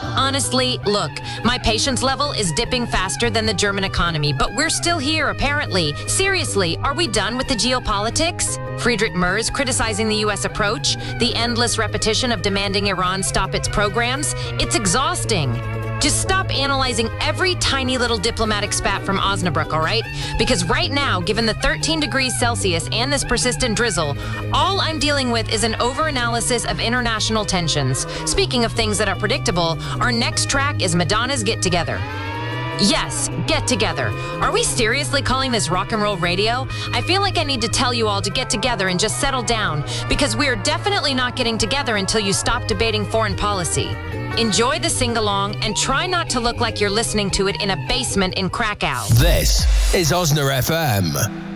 Honestly, look, my patience level is dipping faster than the German economy, but we're still here, apparently. Seriously, are we done with the geopolitics? Friedrich Merz criticizing the U.S. approach, the endless repetition of demanding Iran stop its programs. It's exhausting. Just stop analyzing every tiny little diplomatic spat from Osnabrück, all right? Because right now, given the 13 degrees Celsius and this persistent drizzle, all I'm dealing with is an overanalysis of international tensions. Speaking of things that are predictable, our next track is Madonna's Get Together. Yes, Get Together. Are we seriously calling this rock and roll radio? I feel like I need to tell you all to get together and just settle down, because we are definitely not getting together until you stop debating foreign policy. Enjoy the sing-along and try not to look like you're listening to it in a basement in Krakow. This is Osna FM.